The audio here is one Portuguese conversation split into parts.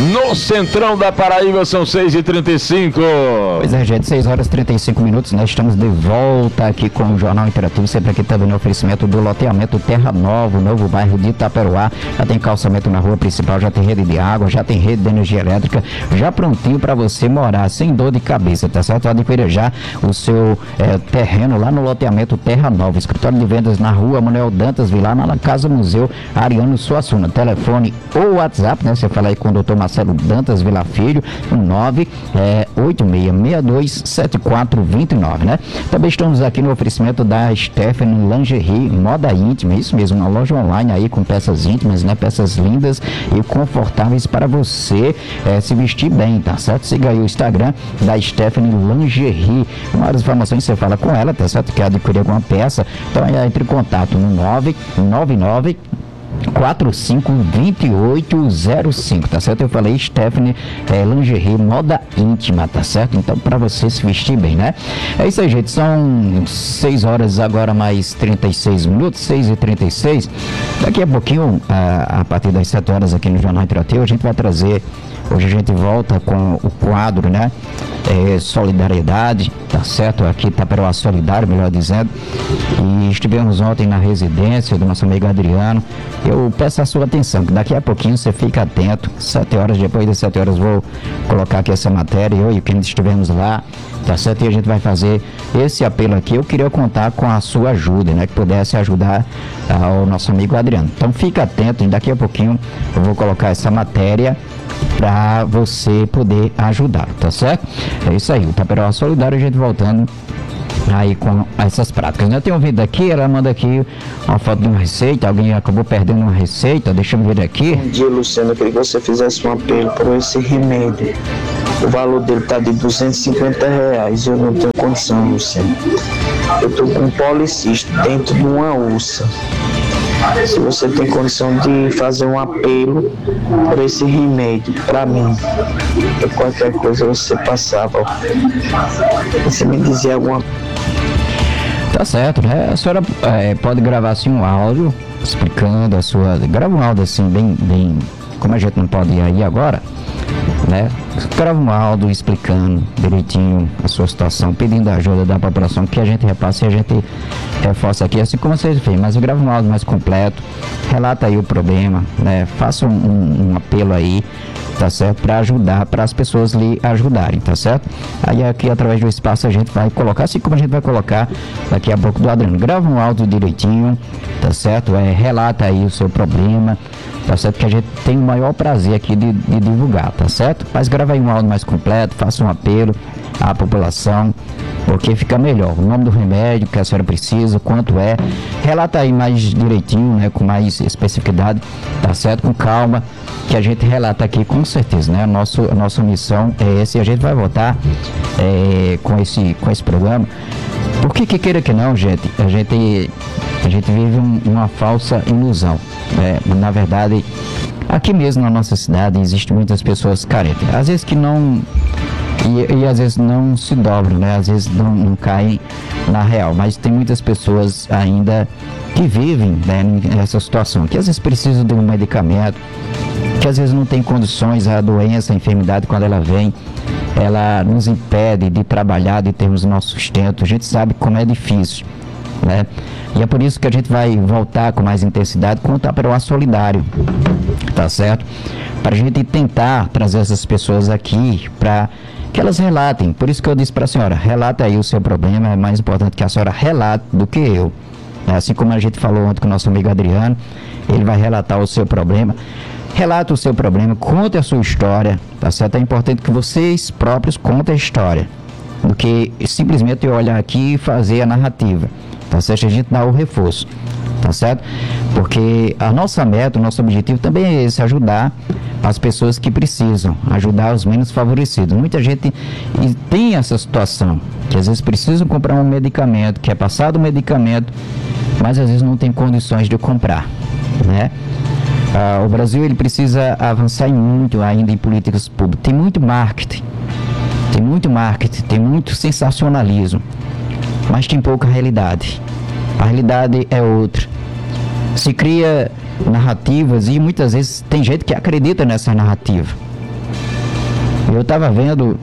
no centrão da Paraíba. São 6h35. Pois é, gente, 6h35, né? Estamos de volta aqui com o Jornal Interativo, sempre aqui também no oferecimento do loteamento Terra Nova, o novo bairro de Itaperoá. Já tem calçamento na rua principal, já tem rede de água, já tem rede de energia elétrica, já prontinho para você morar sem dor de cabeça, tá certo? Adquira já o seu terreno lá no loteamento Terra Nova, escritório de vendas na rua Manuel Dantas Vilar, na Casa Museu Ariano Suassuna. Telefone ou WhatsApp, né? Você fala aí com o doutor Marcelo Dantas Vila Filho, 986627429, né? Também estamos aqui no oferecimento da Stephanie Lingerie, moda íntima, isso mesmo, uma loja online aí com peças íntimas, né? Peças lindas e confortáveis para você se vestir bem, tá certo? Siga aí o Instagram da Stephanie Lingerie. Maiores informações você fala com ela, tá certo? Quer adquirir alguma peça, então entre em contato no 999 452805, tá certo? Eu falei Stephanie Lingerie, moda íntima, tá certo? Então, para você se vestir bem, né? É isso aí, gente. São 6 horas agora mais 36 minutos, 6h36. Daqui a pouquinho, a partir das 7 horas aqui no Jornal Interativo, a gente vai trazer. Hoje a gente volta com o quadro, né? Solidariedade, tá certo? Aqui Itaperoá Solidário, melhor dizendo. E estivemos ontem na residência do nosso amigo Adriano. Eu peço a sua atenção, que daqui a pouquinho você fica atento. 7 horas, depois das 7 horas, vou colocar aqui essa matéria. Eu e quem estivemos lá, tá certo? E a gente vai fazer esse apelo aqui. Eu queria contar com a sua ajuda, né? Que pudesse ajudar ao nosso amigo Adriano. Então fica atento, e daqui a pouquinho eu vou colocar essa matéria para você poder ajudar, tá certo? É isso aí, o Itaperoá Solidário, a gente voltando aí com essas práticas. Eu tenho ouvido aqui, ela manda aqui uma foto de uma receita, alguém acabou perdendo uma receita, deixa eu ver aqui. Bom dia, Luciano, eu queria que você fizesse um apelo por esse remédio. O valor dele tá de R$250, eu não tenho condição, Luciano. Eu tô com um policisto dentro de uma ursa. Se você tem condição de fazer um apelo por esse remédio para mim, qualquer coisa você passava, você me dizia alguma coisa. Tá certo, né? A senhora pode gravar assim um áudio explicando a sua. Grava um áudio assim, bem. Como a gente não pode ir aí agora, né? Grava um áudio explicando direitinho a sua situação, pedindo a ajuda da população, que a gente repassa e a gente reforça aqui, assim como vocês fez, mas grava um áudio mais completo, relata aí o problema, né? Faça um apelo aí, tá certo? Para ajudar, para as pessoas lhe ajudarem, tá certo? Aí aqui através do espaço a gente vai colocar, assim como a gente vai colocar daqui a pouco do Adriano. Grava um áudio direitinho, tá certo? Relata aí o seu problema, tá certo? Que a gente tem o maior prazer aqui de divulgar, tá certo? Mas grava aí um áudio mais completo, faça um apelo à população, porque fica melhor. O nome do remédio que a senhora precisa, quanto é, relata aí mais direitinho, né? Com mais especificidade, tá certo? Com calma, que a gente relata aqui com certeza, né? A nossa missão é essa, e a gente vai voltar com esse programa. Porque que queira que não, gente, a gente vive uma falsa ilusão, né? Na verdade, aqui mesmo na nossa cidade existem muitas pessoas carentes, às vezes que não e às vezes não se dobram, né? Às vezes não caem na real, mas tem muitas pessoas ainda que vivem, né, nessa situação, que às vezes precisam de um medicamento, que às vezes não tem condições, a doença, a enfermidade, quando ela vem, ela nos impede de trabalhar, de termos nosso sustento. A gente sabe como é difícil, né? E é por isso que a gente vai voltar com mais intensidade com o Itaperoá Solidário, tá certo? Para a gente tentar trazer essas pessoas aqui para que elas relatem. Por isso que eu disse para a senhora, relata aí o seu problema, é mais importante que a senhora relate do que eu. Assim como a gente falou ontem com o nosso amigo Adriano, ele vai relatar o seu problema. Relata o seu problema, conte a sua história, tá certo? É importante que vocês próprios contem a história, do que simplesmente eu olhar aqui e fazer a narrativa, tá certo? A gente dá o reforço, tá certo? Porque a nossa meta, o nosso objetivo também é esse, ajudar as pessoas que precisam, ajudar os menos favorecidos. Muita gente tem essa situação, que às vezes precisam comprar um medicamento, que é passado o medicamento, mas às vezes não tem condições de comprar, né? O Brasil, ele precisa avançar muito ainda em políticas públicas. Tem muito marketing, tem muito sensacionalismo, mas tem pouca realidade. A realidade é outra. Se cria narrativas e muitas vezes tem gente que acredita nessa narrativa, Eu estava vendo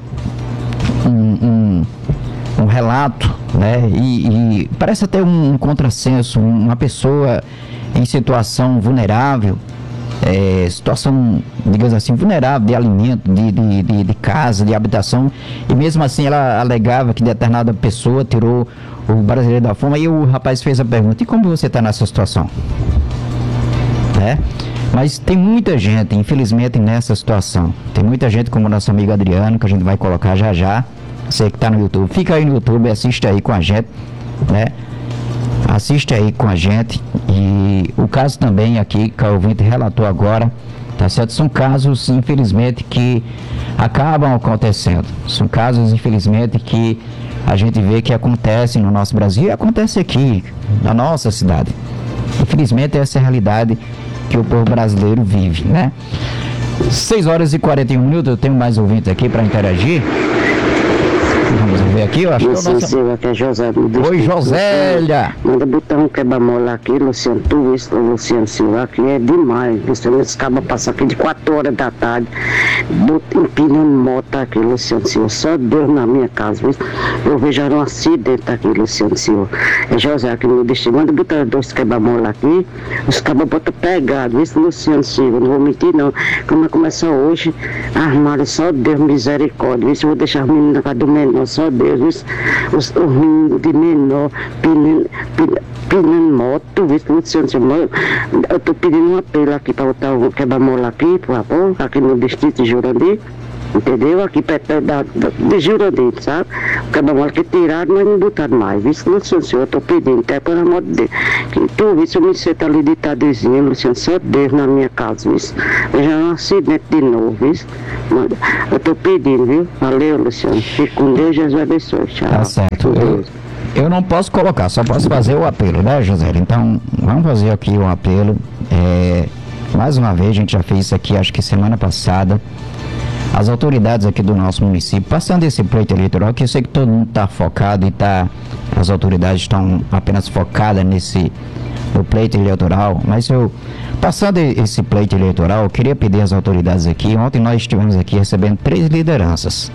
um relato, né? E parece até um contrassenso, uma pessoa em situação vulnerável, situação, digamos assim, vulnerável de alimento, de casa, de habitação, e mesmo assim ela alegava que determinada pessoa tirou o brasileiro da fome. Aí o rapaz fez a pergunta: e como você está nessa situação? Mas tem muita gente, infelizmente, nessa situação. Tem muita gente, como o nosso amigo Adriano, que a gente vai colocar já já. Você que está no YouTube, fica aí no YouTube, assiste aí com a gente, né? Assiste aí com a gente. E o caso também aqui que o ouvinte relatou agora, tá certo? São casos, infelizmente, que acabam acontecendo. São casos, infelizmente, que a gente vê que acontecem no nosso Brasil e acontece aqui, na nossa cidade. Infelizmente, essa é a realidade que o povo brasileiro vive, né? 6h41, eu tenho mais ouvintes aqui para interagir. Vamos ver aqui, eu acho que é o nosso... aqui é José. Oi, Josélia! Manda botar um quebra-mola aqui, Luciano. Tu isso, Luciano Silva, aqui é demais. Luciano, esse cara passa aqui de 4 horas da tarde, empinando moto aqui, Luciano Silva. Só Deus na minha casa, viu? Eu vejo um acidente aqui, Luciano Silva. É José aqui no destino. Manda botar 2 quebra-mola aqui, os cabas botam pegado, viu, Luciano Silva? Não vou mentir, não. Como começa hoje, armário, só Deus, misericórdia. Viu? Eu vou deixar os meninos na casa do menor. Só Deus, os meninos de menor pinando moto, eu estou pedindo um apelo aqui para botar um quebra-mola aqui, por favor, aqui no distrito de Jurandir, entendeu? Aqui perto de Jurandir, sabe? O quebra-mola que tiraram, mas não botaram mais, viu, Luciano, eu estou pedindo, até pelo amor de Deus, que tu, viu, se eu me sento ali ditadozinho, Luciano, só Deus na minha casa, viu? Eu já um acidente de novo, viu? Eu estou pedindo, viu? Valeu, Luciano. Fique com Deus, Jesus abençoe. Tchau. Tá certo. Eu não posso colocar, só posso fazer o apelo, né, José? Então, vamos fazer aqui um apelo. Mais uma vez, a gente já fez isso aqui, acho que semana passada. As autoridades aqui do nosso município, passando esse pleito eleitoral, que eu sei que todo mundo está focado e as autoridades estão apenas focadas no pleito eleitoral, mas passando esse pleito eleitoral, eu queria pedir às autoridades aqui. Ontem nós estivemos aqui recebendo 3 lideranças,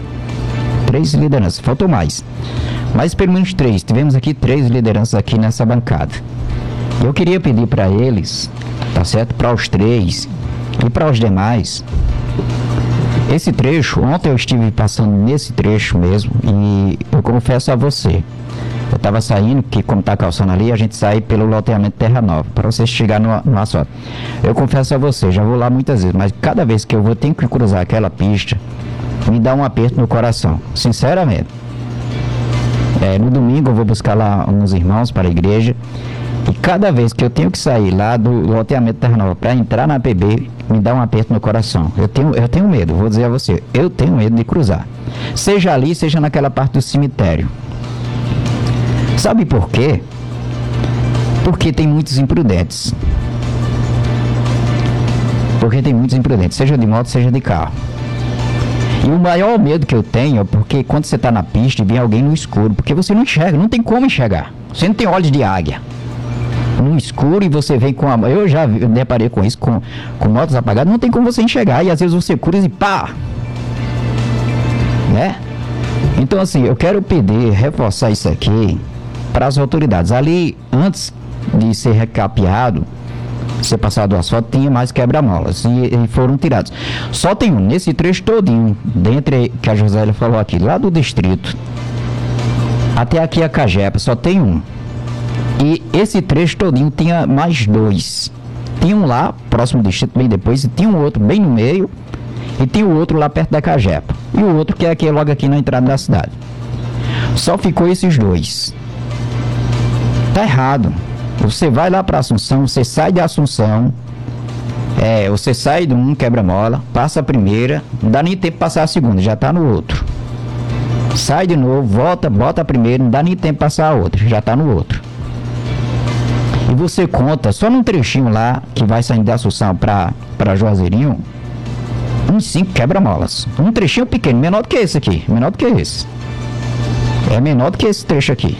faltou mais, mas pelo menos 3, tivemos aqui 3 lideranças aqui nessa bancada. Eu queria pedir para eles, tá certo, para os 3 e para os demais, esse trecho, ontem eu estive passando nesse trecho mesmo, e eu confesso a você, eu estava saindo, que como está calçando ali, a gente sai pelo loteamento Terra Nova, para você chegar no asfalto. Eu confesso a você, já vou lá muitas vezes, mas cada vez que eu vou, tenho que cruzar aquela pista, me dá um aperto no coração, sinceramente. No domingo eu vou buscar lá uns irmãos para a igreja, e cada vez que eu tenho que sair lá do loteamento Terra Nova para entrar na PB, me dá um aperto no coração. Eu tenho medo, vou dizer a você, eu tenho medo de cruzar. Seja ali, seja naquela parte do cemitério. Sabe por quê? Porque tem muitos imprudentes. Seja de moto, seja de carro. E o maior medo que eu tenho é porque quando você está na pista e vem alguém no escuro, porque você não enxerga, não tem como enxergar. Você não tem olhos de águia. No escuro, e você vem com eu já deparei com isso, com motos apagadas, não tem como você enxergar, e às vezes você cruza e pá! Né? Então assim, eu quero pedir, reforçar isso aqui para as autoridades. Ali, antes de ser recapeado, ser passado o asfalto, tinha mais quebra-molas e foram tirados. Só tem um, nesse trecho todinho, dentre que a Josélia falou aqui, lá do distrito até aqui a Cagepa, só tem um. E esse trecho todinho tinha mais 2. Tinha um lá, próximo do distrito, bem depois, e tinha um outro bem no meio, e tinha o outro lá perto da Cagepa. E o outro que é aqui, logo aqui na entrada da cidade. Só ficou esses 2. Tá errado. Você vai lá para Assunção, você sai de Assunção, você sai de um quebra-mola, passa a primeira, não dá nem tempo de passar a segunda, já tá no outro. Sai de novo, volta, bota a primeira, não dá nem tempo de passar a outra, já tá no outro. E você conta, só num trechinho lá, que vai saindo de Assunção para Juazeirinho, uns 5 quebra-molas. Um trechinho pequeno, menor do que esse aqui, menor do que esse. É menor do que esse trecho aqui.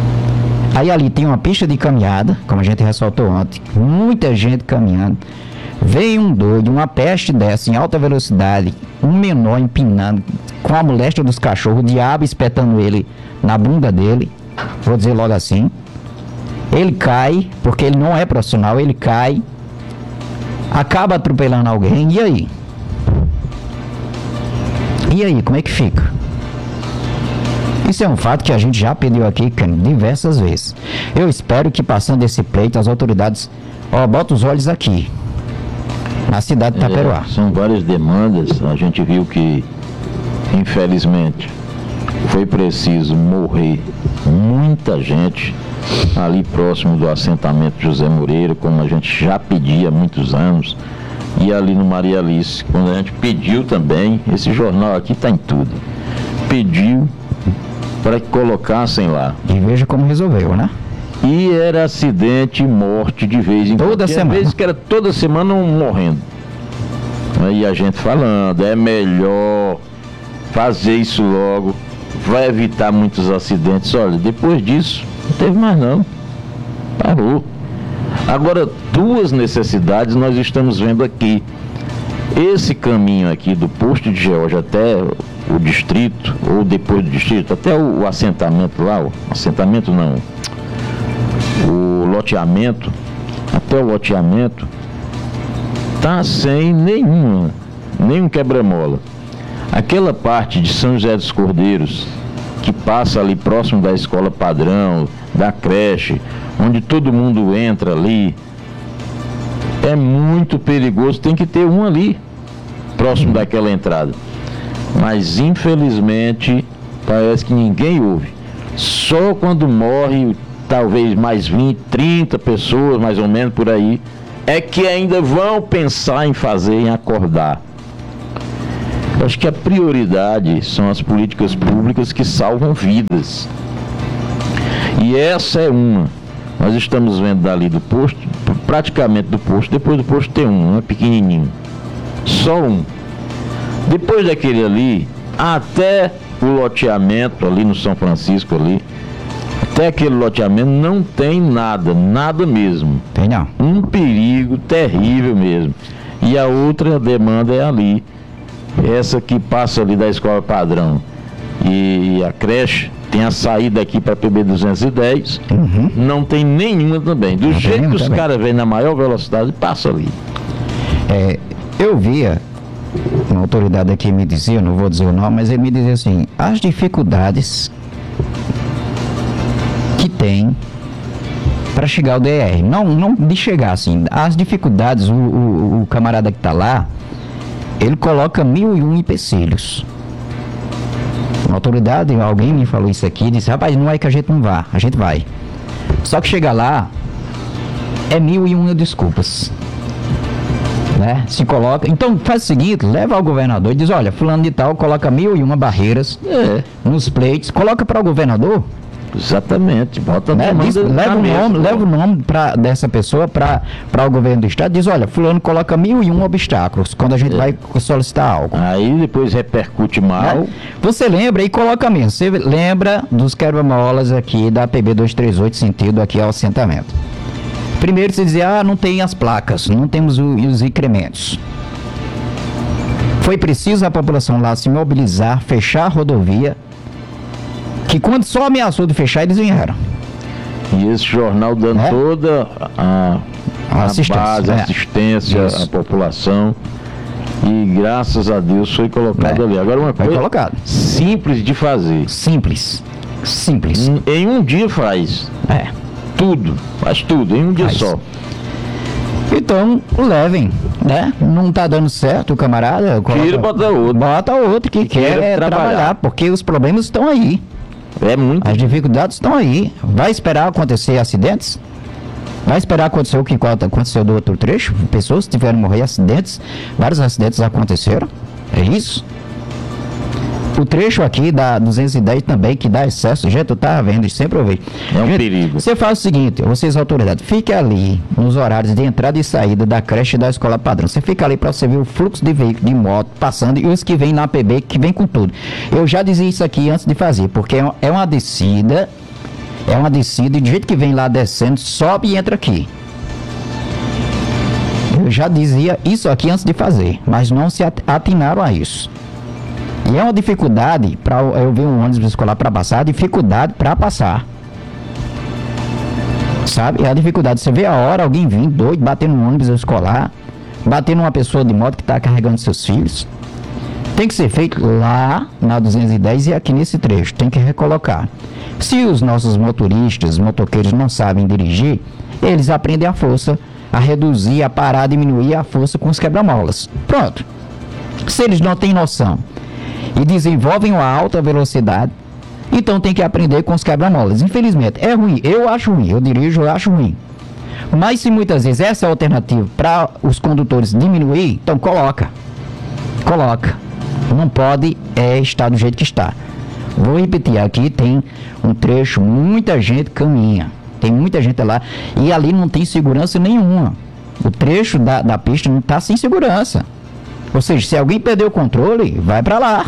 Aí ali tem uma pista de caminhada, como a gente ressaltou ontem, muita gente caminhando. Vem um doido, uma peste dessa em alta velocidade, um menor empinando, com a moléstia dos cachorros, o diabo espetando ele na bunda dele, vou dizer logo assim. Ele cai, porque ele não é profissional, ele cai, acaba atropelando alguém, e aí? E aí, como é que fica? Isso é um fato que a gente já pediu aqui, diversas vezes. Eu espero que, passando esse pleito, as autoridades botem os olhos aqui, na cidade de Itaperuá. São várias demandas. A gente viu que, infelizmente, foi preciso morrer muita gente ali próximo do assentamento José Moreira, como a gente já pedia há muitos anos, e ali no Maria Alice, quando a gente pediu também, esse jornal aqui está em tudo, pediu para que colocassem lá. E veja como resolveu, né? E era acidente e morte de vez em quando. Toda semana. Às vezes que era toda semana um morrendo. E a gente falando, é melhor fazer isso logo, vai evitar muitos acidentes. Olha, depois disso, não teve mais não. Parou. Agora, duas necessidades nós estamos vendo aqui. Esse caminho aqui do posto de George até o distrito, ou depois do distrito, até o assentamento lá, o loteamento, até o loteamento, tá sem nenhum quebra-mola. Aquela parte de São José dos Cordeiros, que passa ali próximo da escola padrão, da creche, onde todo mundo entra ali, é muito perigoso, tem que ter um ali, próximo daquela entrada. Mas infelizmente parece que ninguém ouve. Só quando morre talvez mais 20, 30 pessoas, mais ou menos por aí, é que ainda vão pensar em fazer, em acordar. Eu acho que a prioridade são as políticas públicas que salvam vidas. E essa é uma. Nós estamos vendo dali do posto, praticamente do posto, depois do posto tem um pequenininho. Só um. Depois daquele ali, até o loteamento ali no São Francisco ali, até aquele loteamento não tem nada mesmo. Tem não. Um perigo terrível mesmo. E a outra demanda é ali, essa que passa ali da escola padrão e a creche, tem a saída aqui para PB 210, não tem nenhuma também. Do jeito que os caras vêm na maior velocidade, passa ali. Eu via uma autoridade aqui me dizia, não vou dizer o nome, mas ele me dizia assim, as dificuldades que tem para chegar ao DR, não de chegar assim, as dificuldades, o camarada que está lá, ele coloca 1001 empecilhos. Uma autoridade, alguém me falou isso aqui, disse, rapaz, não é que a gente não vá, a gente vai. Só que chega lá, é 1001 desculpas. Né? Se coloca, então faz o seguinte, leva ao governador e diz, olha, fulano de tal coloca 1001 barreiras nos pleitos, coloca para o governador. Exatamente, bota né? Leva o nome dessa pessoa para o governo do estado, diz, olha, fulano coloca 1001 obstáculos quando a gente vai solicitar algo. Aí depois repercute mal. Né? Você lembra e coloca mesmo, você lembra dos quebra-molas aqui da PB 238 sentido aqui ao assentamento. Primeiro você dizia, não tem as placas, não temos os incrementos. Foi preciso a população lá se mobilizar, fechar a rodovia, que quando só ameaçou de fechar, eles vieram. E esse jornal dando toda a assistência à população. E graças a Deus foi colocado ali. Agora uma coisa simples de fazer. Simples. Em um dia faz. Faz tudo, em um dia só. Então, levem, né? Não tá dando certo o camarada. Tira, bota outro que quer trabalhar, porque os problemas estão aí. As dificuldades estão aí. Vai esperar acontecer acidentes? Vai esperar acontecer o que aconteceu do outro trecho? Pessoas tiveram morrer acidentes, vários acidentes aconteceram. É isso? O trecho aqui da 210 também, que dá excesso, gente, eu tava vendo e sempre ouvi. É um perigo. Você faz o seguinte, vocês autoridades, fique ali nos horários de entrada e saída da creche e da escola padrão. Você fica ali para você ver o fluxo de veículos, de moto passando e os que vêm na PB, que vem com tudo. Eu já dizia isso aqui antes de fazer, porque é uma descida e do jeito que vem lá descendo, sobe e entra aqui. eu já dizia isso aqui antes de fazer, mas não se atinaram a isso. E é uma dificuldade para eu ver um ônibus escolar para passar, dificuldade para passar. Sabe? É a dificuldade. Você vê a hora alguém vindo doido, bater no ônibus escolar, bater numa pessoa de moto que está carregando seus filhos. Tem que ser feito lá na 210 e aqui nesse trecho. Tem que recolocar. Se os nossos motoristas, motoqueiros não sabem dirigir, eles aprendem a força, a reduzir, a parar, a diminuir a força com os quebra-molas. Pronto. Se eles não têm noção e desenvolvem uma alta velocidade, então tem que aprender com os quebra-molas. Infelizmente, é ruim. Eu acho ruim. Eu dirijo, eu acho ruim. Mas se muitas vezes essa é a alternativa para os condutores diminuir, então coloca. Não pode estar do jeito que está. Vou repetir, aqui tem um trecho, muita gente caminha. Tem muita gente lá e ali não tem segurança nenhuma. O trecho da pista não está sem segurança. Ou seja, se alguém perder o controle, vai para lá.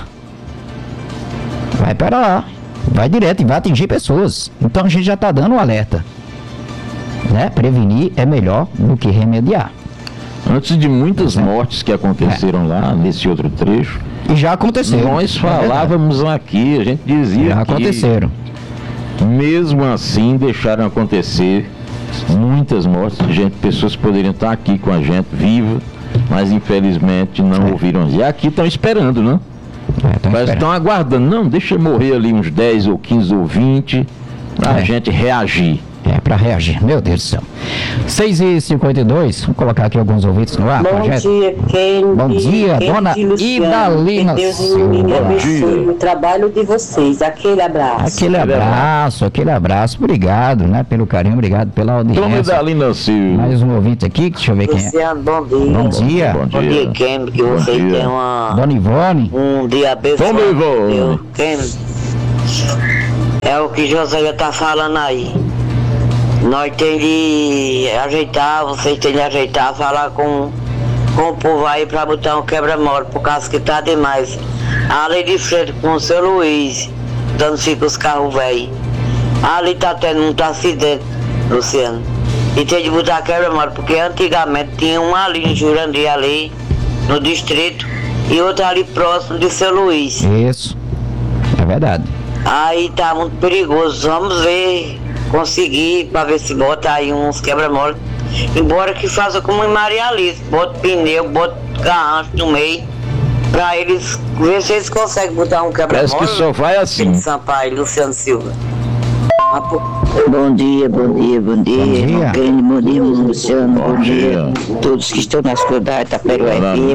Vai direto e vai atingir pessoas. Então a gente já está dando um alerta. Né? Prevenir é melhor do que remediar. Antes de muitas mortes que aconteceram lá, nesse outro trecho, e já aconteceram. Nós falávamos aqui, a gente dizia já aconteceram. Mesmo assim deixaram acontecer muitas mortes de gente, pessoas que poderiam estar aqui com a gente, viva, mas infelizmente não ouviram. E aqui estão esperando, né? Mas estão aguardando. Não, deixa morrer ali uns 10 ou 15 ou 20 para a gente reagir. Para reagir, meu Deus do céu. 6h52, vamos colocar aqui alguns ouvintes no ar. Bom dia, Kendi. Bom dia, dona Idalina. Que Deus ilumine e abençoe o trabalho de vocês. Aquele abraço. Aquele abraço. Obrigado, né, pelo carinho, obrigado pela audiência. Dona Idalina Silva. Mais um ouvinte aqui, deixa eu ver quem é. Luciano, bom dia. Bom dia, Kendi, que vocês tenham Dona Ivone. um dia abençoado. Dona Ivone. Kendi, é o que José já tá falando aí. Nós temos de ajeitar, vocês têm de ajeitar, falar com o povo aí pra botar um quebra-mola, por causa que tá demais. Ali de frente com o seu Luiz, dando-fica os carros velhos. Ali tá tendo muito acidente, Luciano. E tem de botar quebra-mola, porque antigamente tinha um ali em Jurandir, ali no distrito, e outro ali próximo de seu Luiz. Isso, é verdade. Aí tá muito perigoso, vamos ver. Conseguir para ver se bota aí uns quebra-mola, embora que faça como em Maria Alice, bota pneu, bota garrancho no meio, para eles ver se eles conseguem botar um quebra-mola. Parece que só vai assim. Sampaio, Luciano Silva. Bom dia. Bom dia, Luciano. Bom dia. Todos que estão na escuridade, Taperoé-Pira,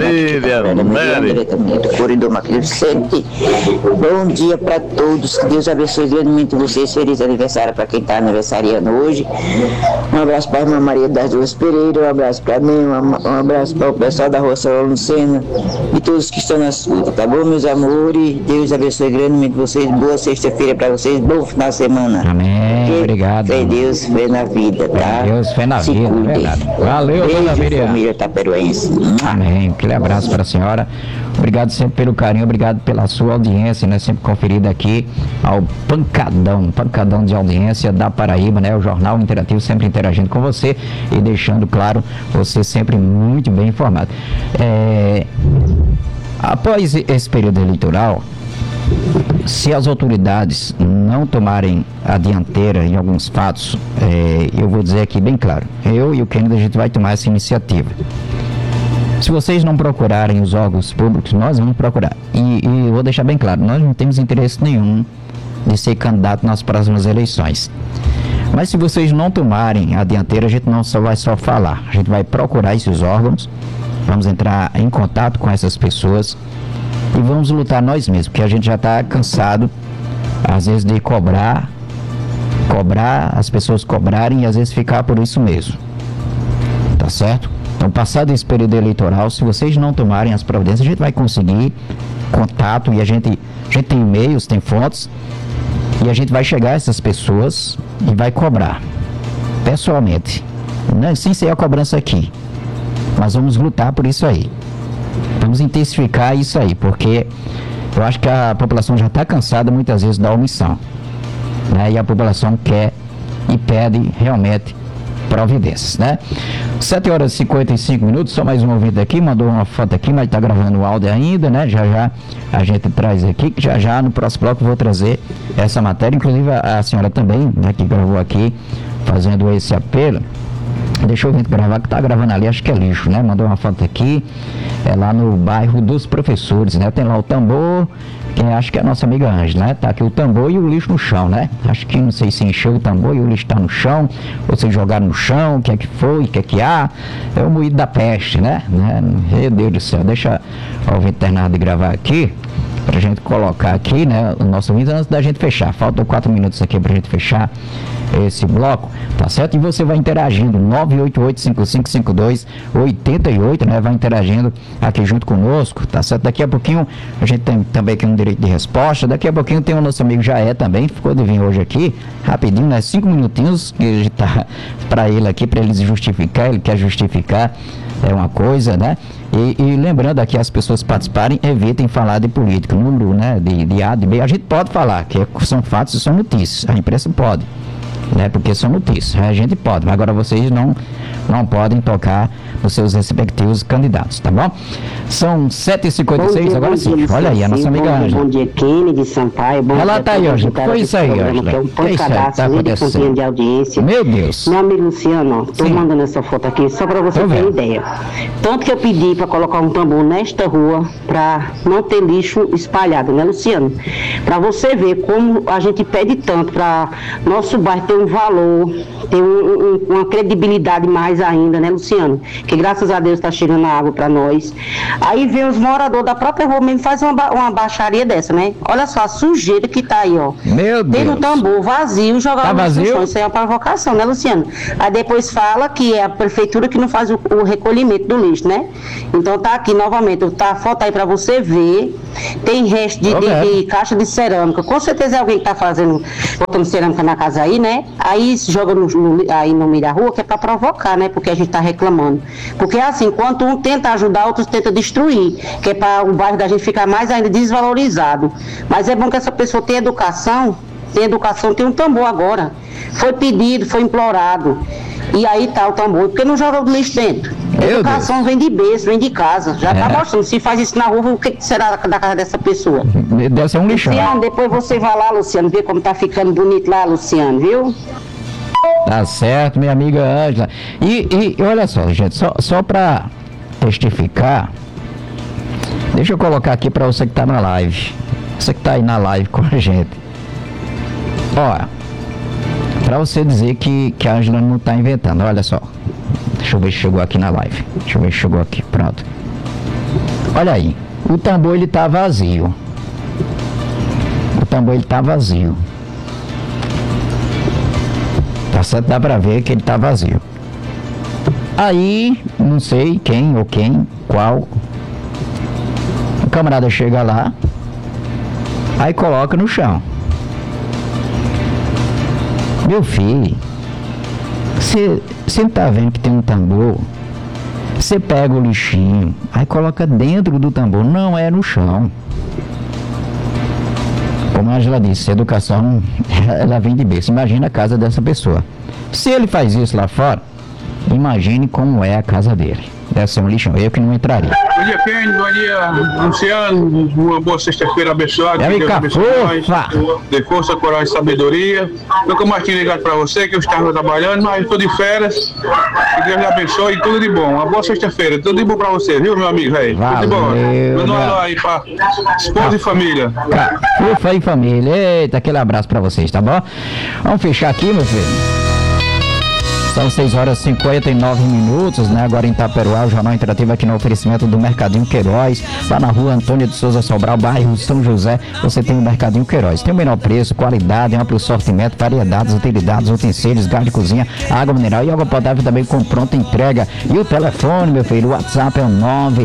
do Corredor Magnificente. Bom dia para todos, que Deus abençoe grandemente vocês. Feliz aniversário para quem está aniversariando hoje. Um abraço para a irmã Maria das Duas Pereira, um abraço para mim, um abraço para o pessoal da Rua Solano Sena e todos que estão na escuta, tá bom, meus amores? Deus abençoe grandemente vocês. Boa sexta-feira para vocês, bom final de semana. Amém. Obrigado. Fé em Deus, fé na vida, tá? Deus, fé na vida, é verdade. Valeu, beijo, dona Miriam. Família Taperoense. Amém. Aquele abraço para a senhora. Obrigado sempre pelo carinho, obrigado pela sua audiência, né? Sempre conferida aqui ao pancadão de audiência da Paraíba, né? O Jornal Interativo sempre interagindo com você e deixando, claro, você sempre muito bem informado. Após esse período eleitoral, se as autoridades não tomarem a dianteira em alguns fatos, eu vou dizer aqui bem claro, eu e o Kennedy a gente vai tomar essa iniciativa. Se vocês não procurarem os órgãos públicos, nós vamos procurar. E eu vou deixar bem claro, nós não temos interesse nenhum de ser candidato nas próximas eleições. Mas se vocês não tomarem a dianteira, a gente não só vai falar, a gente vai procurar esses órgãos, vamos entrar em contato com essas pessoas e vamos lutar nós mesmos, porque a gente já está cansado, às vezes, de cobrar, as pessoas cobrarem e às vezes ficar por isso mesmo. Tá certo? Então, passado esse período eleitoral, se vocês não tomarem as providências, a gente vai conseguir contato e a gente tem e-mails, tem fotos, e a gente vai chegar a essas pessoas e vai cobrar, pessoalmente, né? Sem ser a cobrança aqui, mas vamos lutar por isso aí. Vamos intensificar isso aí, porque eu acho que a população já está cansada muitas vezes da omissão, né? E a população quer e pede realmente providências, né? 7 horas e 55 minutos, só mais um ouvinte aqui, mandou uma foto aqui, mas tá gravando o áudio ainda, né? Já a gente traz aqui, que já no próximo bloco eu vou trazer essa matéria, inclusive a senhora também, né, que gravou aqui, fazendo esse apelo. Deixa eu ver gravar, que tá gravando ali, acho que é lixo, né? Mandou uma foto aqui, é lá no bairro dos Professores, né? Tem lá o tambor, que acho que é a nossa amiga Ângela, né? Tá aqui o tambor e o lixo no chão, né? Acho que não sei se encheu o tambor e o lixo tá no chão, ou se jogaram no chão, o que é que foi, o que é que há. É o moído da peste, né? Meu Deus do céu, deixa o ouvinte terminar de gravar aqui, pra gente colocar aqui, né, o nosso vídeo antes da gente fechar. Faltam 4 minutos aqui pra gente fechar esse bloco, tá certo? E você vai interagindo, 988-5552-88, né? Vai interagindo aqui junto conosco, tá certo? Daqui a pouquinho a gente tem também aqui um direito de resposta. Daqui a pouquinho tem o nosso amigo Jaé também, ficou de vir hoje aqui, rapidinho, né? 5 minutinhos que a gente tá pra ele aqui, pra ele se justificar, ele quer justificar uma coisa, né? E lembrando aqui, as pessoas participarem, evitem falar de política, número, né, de A, de B. A gente pode falar, que são fatos e são notícias, a imprensa pode, né, porque são notícias, a gente pode, mas agora vocês não podem tocar nos seus respectivos candidatos, tá bom? São 7h56, agora sim, olha aí, a nossa amiga Ângela. Bom dia, Kennedy Sampaio. Ela tá aí, Ângela, foi isso aí, Ângela. Que é um pancadaço de campanha de audiência. Meu Deus. Meu amigo Luciano, tô mandando essa foto aqui só pra você ter ideia. Tanto que eu pedi pra colocar um tambor nesta rua pra não ter lixo espalhado, né, Luciano? Pra você ver como a gente pede tanto pra nosso bairro ter um valor, ter uma credibilidade mais ainda, né, Luciano? Que graças a Deus tá chegando a água pra nós. Aí vem os moradores da própria rua mesmo faz uma baixaria dessa, né? Olha só a sujeira que tá aí, ó. Meu Deus. Tem um tambor vazio, jogar tá vazio? No chão. Isso aí é uma provocação, né, Luciano? Aí depois fala que é a prefeitura que não faz o recolhimento do lixo, né? Então tá aqui novamente, tá a foto aí pra você ver. Tem resto de caixa de cerâmica. Com certeza é alguém que tá botando cerâmica na casa aí, né? Aí se joga aí no meio da rua, que é pra provocar, né? Porque a gente tá reclamando. Porque assim, enquanto um tenta ajudar, outros tenta destruir, que é para o bairro da gente ficar mais ainda desvalorizado. Mas é bom que essa pessoa tenha educação, tem um tambor agora. Foi pedido, foi implorado. E aí tá o tambor, porque não joga o lixo dentro. Educação vem de berço, vem de casa. Já tá mostrando, se faz isso na rua, o que será da casa dessa pessoa? Deve ser um lixão. Luciano, depois você vai lá, Luciano, ver como tá ficando bonito lá, Luciano, viu? Tá certo, minha amiga Ângela. E olha só, gente, só pra testificar, deixa eu colocar aqui pra você que tá na live. Você que tá aí na live com a gente. Ó, pra você dizer que a Ângela não tá inventando, olha só. Deixa eu ver se chegou aqui na live. Deixa eu ver se chegou aqui, pronto. Olha aí, o tambor ele tá vazio. O tambor ele tá vazio. Tá certo, dá pra ver que ele tá vazio. Aí, não sei qual. O camarada chega lá, aí coloca no chão. Meu filho, você não tá vendo que tem um tambor? Você pega o lixinho, aí coloca dentro do tambor, não é no chão. Como a Angela disse, a educação, ela vem de berço. Imagina a casa dessa pessoa. Se ele faz isso lá fora, imagine como é a casa dele. Deve ser um lixão, eu que não entraria. Bom dia, Ken, bom dia, Luciano. Uma boa sexta-feira abençoada. Que Deus abençoe nós, de força, coragem e sabedoria. Nunca mais tinha ligado para você, que eu estava trabalhando, mas estou de férias. Que Deus lhe abençoe e tudo de bom. Uma boa sexta-feira, tudo de bom para você, viu, meu amigo? Tudo de bom. Manda um alô aí para esposa e família. Ufa e família. Eita, aquele abraço para vocês, tá bom? Vamos fechar aqui, meu filho. São 6 horas e 59 minutos, né? Agora em Itaperuá, o Jornal Interativo aqui no oferecimento do Mercadinho Queiroz, lá na rua Antônio de Souza Sobral, bairro São José, você tem o Mercadinho Queiroz. Tem o menor preço, qualidade, amplo sortimento, variedades, utilidades, utensílios, gás de cozinha, água mineral e água potável também com pronta entrega. E o telefone, meu filho, o WhatsApp é o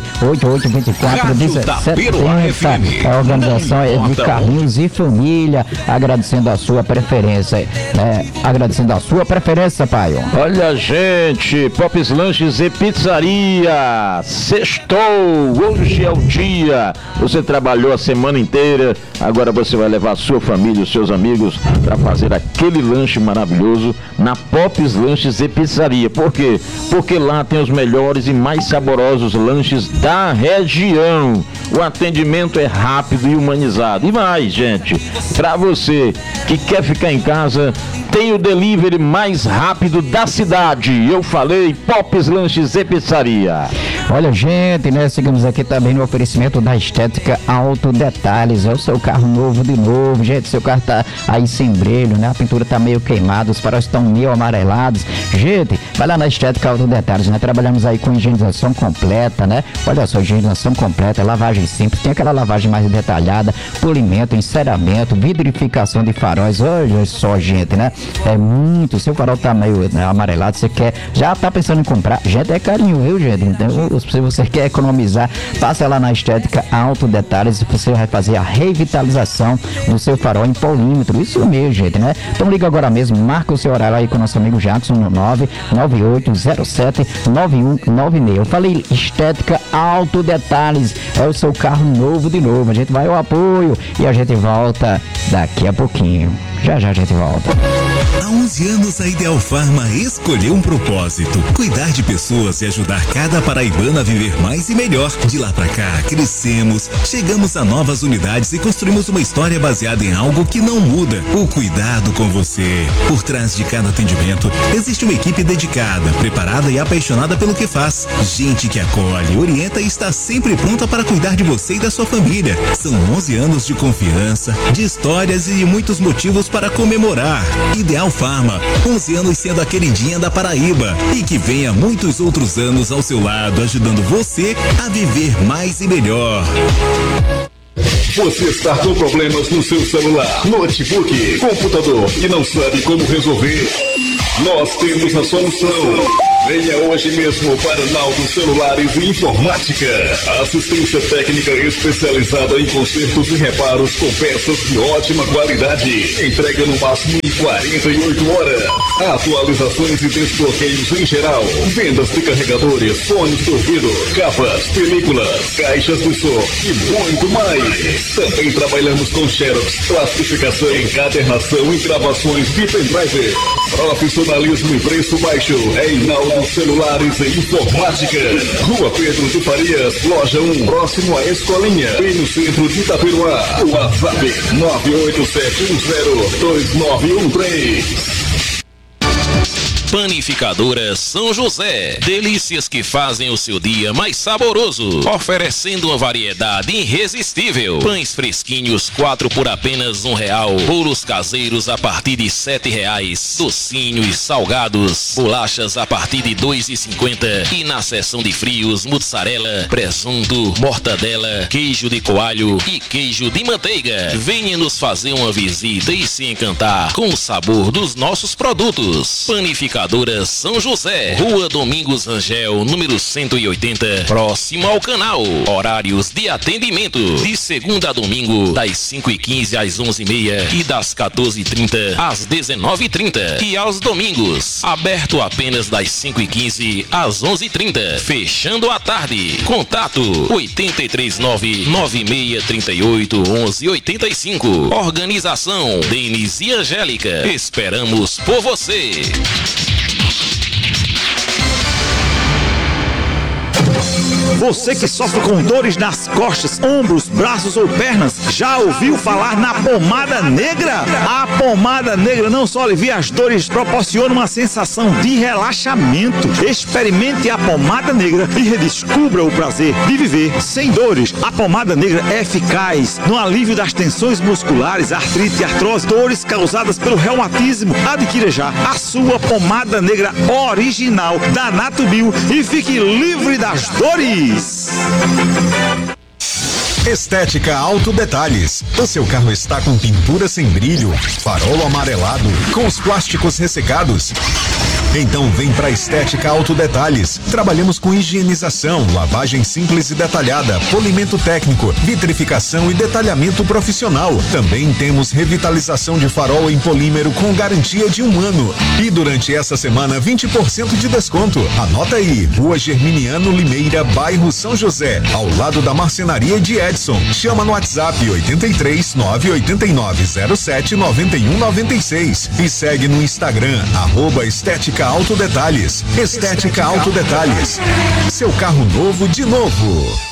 988241770. A organização é de Carlinhos e Família, agradecendo a sua preferência, né? Agradecendo a sua preferência, pai. Olha, gente, Pop's Lanches e Pizzaria, sextou, hoje é o dia. Você trabalhou a semana inteira, agora você vai levar a sua família, os seus amigos para fazer aquele lanche maravilhoso na Pop's Lanches e Pizzaria. Por quê? Porque lá tem os melhores e mais saborosos lanches da região. O atendimento é rápido e humanizado. E mais, gente, para você que quer ficar em casa, tem o delivery mais rápido da cidade. Eu falei, Pop's Lanches e Pizzaria. Olha, gente, né? Seguimos aqui também no oferecimento da Estética Auto Detalhes. É o seu carro novo de novo, gente. Seu carro tá aí sem brilho, né? A pintura tá meio queimada, os faróis estão meio amarelados. Gente, vai lá na Estética Auto Detalhes, né? Trabalhamos aí com higienização completa, né? Olha só, higienização completa, lavagem simples, tem aquela lavagem mais detalhada, polimento, enceramento, vidrificação de faróis. Olha só, gente, né? É muito, seu farol tá meio, né, amarelado, você quer, já tá pensando em comprar, gente, é carinho, viu, gente? Então, se você quer economizar, passa lá na Estética Auto Detalhes, você vai fazer a revitalização do seu farol em polímetro, isso mesmo, gente, né? Então liga agora mesmo, marca o seu horário aí com o nosso amigo Jackson no 998079196. Eu falei Estética Auto Detalhes, é o seu carro novo de novo. A gente vai ao apoio e a gente volta daqui a pouquinho. Já a gente volta. Há 11 anos a Ideal Farma escolheu um propósito: cuidar de pessoas e ajudar cada paraibano a viver mais e melhor. De lá pra cá, crescemos, chegamos a novas unidades e construímos uma história baseada em algo que não muda: o cuidado com você. Por trás de cada atendimento, existe uma equipe dedicada, preparada e apaixonada pelo que faz. Gente que acolhe, orienta e está sempre pronta para cuidar de você e da sua família. São 11 anos de confiança, de histórias e muitos motivos para comemorar. Ideal Farma, 11 anos sendo a queridinha da Paraíba, e que venha muitos outros anos ao seu lado, ajudando você a viver mais e melhor. Você está com problemas no seu celular, notebook, computador e não sabe como resolver? Nós temos a solução. Venha hoje mesmo para Naldo Celulares e Informática. Assistência técnica especializada em consertos e reparos com peças de ótima qualidade. Entrega no máximo em 48 horas. Atualizações e desbloqueios em geral. Vendas de carregadores, fones de ouvido, capas, películas, caixas de som e muito mais. Também trabalhamos com xerox, plastificação, encadernação e gravações de pendrive. Profissionalismo e preço baixo é em Naldo Celulares e Informática. Rua Pedro de Farias, loja 1, próximo à Escolinha, e no centro de Itaperuá. WhatsApp 987102913. Panificadora São José. Delícias que fazem o seu dia mais saboroso, oferecendo uma variedade irresistível. Pães fresquinhos, 4 por apenas R$1. Bolos caseiros a partir de R$7. Docinho e salgados. Bolachas a partir de R$2,50. E na seção de frios, mussarela, presunto, mortadela, queijo de coalho e queijo de manteiga. Venha nos fazer uma visita e se encantar com o sabor dos nossos produtos. Panificadora São José, Rua Domingos Rangel, número 180, próximo ao canal. Horários de atendimento: de segunda a domingo, das 5h15 às 11h30 e das 14h30 às 19h30. E aos domingos, aberto apenas das 5h15 às 11h30, fechando à tarde. Contato 839-9638-1185. Organização Denis e Angélica. Esperamos por você. Você que sofre com dores nas costas, ombros, braços ou pernas, já ouviu falar na pomada negra? A pomada negra não só alivia as dores, proporciona uma sensação de relaxamento. Experimente a pomada negra e redescubra o prazer de viver sem dores. A pomada negra é eficaz no alívio das tensões musculares, artrite, artrose, dores causadas pelo reumatismo. Adquira já a sua pomada negra original da Natubio e fique livre das dores. Estética Auto Detalhes. O seu carro está com pintura sem brilho, farol amarelado, com os plásticos ressecados. Então vem pra Estética Auto Detalhes. Trabalhamos com higienização, lavagem simples e detalhada, polimento técnico, vitrificação e detalhamento profissional. Também temos revitalização de farol em polímero com garantia de 1 ano. E durante essa semana, 20% de desconto. Anota aí, Rua Germiniano Limeira, bairro São José, ao lado da marcenaria de Edson. Chama no WhatsApp 83 989 07 91 96 e segue no Instagram @Estética Auto Detalhes. Estética Auto Detalhes. Seu carro novo de novo.